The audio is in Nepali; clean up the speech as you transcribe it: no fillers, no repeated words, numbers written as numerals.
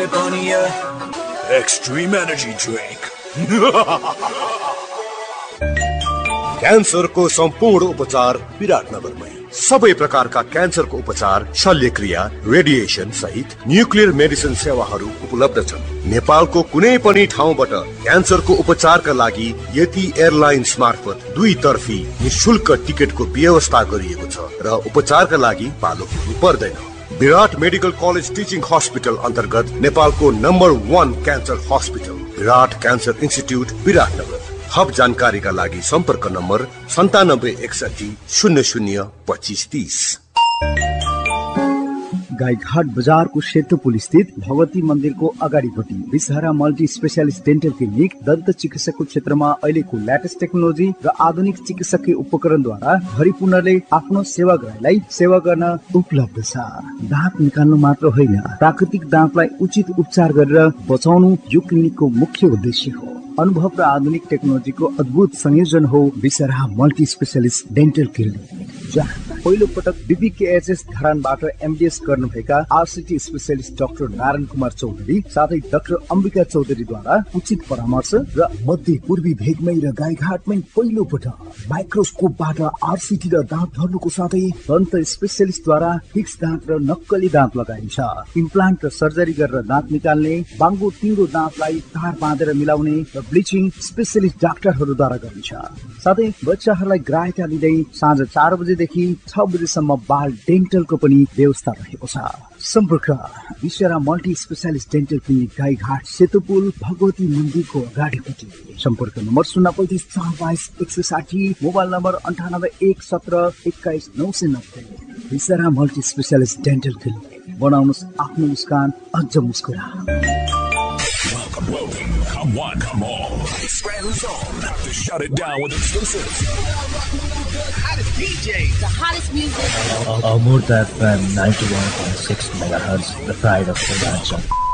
Extreme energy drink. क्यान्सरको सम्पूर्ण उपचार विराटनगरमै। सबै प्रकारका क्यान्सरको उपचार, शल्यक्रिया, रेडिएसन सहित न्युक्लियर मेडिसिन सेवाहरू उपलब्ध छन्। नेपालको कुनै पनि ठाउँबाट क्यान्सरको उपचारका लागि यति एयरलाइन्स मार्फत 2 तर्फी निशुल्क टिकटको व्यवस्था गरिएको छ र उपचारका लागि पालो पुग्नु पर्दैन। विराट मेडिकल कलेज टिचिङ हस्पिटल अन्तर्गत नेपालको नम्बर 1 क्यान्सर हस्पिटल विराट क्यान्सर इन्स्टिट्युट विराटनगर। थप जानकारीका लागि सम्पर्क नम्बर 9761 00 2530। गाईघाट बजारको सेतुपुल स्थित भगवती मन्दिरको अगाडिपट्टि विषहरा मल्टी स्पेसियालिस्ट डेन्टल क्लिनिक दन्त चिकित्साको क्षेत्रमा अहिलेको लेटेस्ट टेक्नोलोजी र आधुनिक चिकित्सकीय उपकरणद्वारा हरिपूर्णले आफ्नो सेवाग्राहीलाई सेवा गर्न उपलब्ध छ। दाँत निकाल्नु मात्र होइन, प्राकृतिक दाँतलाई उचित उपचार गरेर बचाउनु यो क्लिनिकको मुख्य उद्देश्य हो। अनुभव र आधुनिक टेक्नोलोजीको अद्भुत संयोजन हो विषहरा मल्टी स्पेसियालिस्ट डेन्टल क्लिनिक, जहाँ पहिलो पटक बीपीकेएचएस धरानबाट एमडीएस गर्नुभएका RCT specialist doctor Narayan Kumar Chaudhary साथै डाक्टर अम्बिका चौधरीद्वारा उचित परामर्श र मध्य पूर्वी भेगमै र गाईघाटमै पहिलो पटक माइक्रोस्कोपबाट आरसीटी र दाँत धर्नुको साथै दन्त स्पेसियालिस्टद्वारा फिक्स दाँत र नक्कली दाँत लगाइन्छ। इम्प्लान्ट र सर्जरी गरेर दाँत निकाल्ने, बाङ्गो तिङ्गो दाँतलाई तार बाँधेर मिलाउने र ब्लिचिङ स्पेसियालिस्ट डाक्टरहरूद्वारा गरिन्छ। साथै बच्चाहरूलाई ग्राह्यता दिँदै साँझ 4 बजेदेखि 6 बजेसम्म बाल डेन्टलको पनि व्यवस्था रहेको छ। सम्पर्क विषहरा multi specialist dental clinic, Gaighat सेतुपुल Bhagwati मन्दिरको अगाडिपट्टि। सम्पर्क नम्बर 035 422 160, मोबाइल नम्बर 98 117 21 990। विषहरा मल्टी स्पेसियालिस्ट डेन्टल क्लिनिक, बनाउनुस् आफ्नो मुस्कान अझ मुस्कुरा। Come on, come on. Scrambles on to shut it down with exclusives. The hottest DJ, the hottest music. Amurta FM 91.6 MHz, the pride of Purvanchal.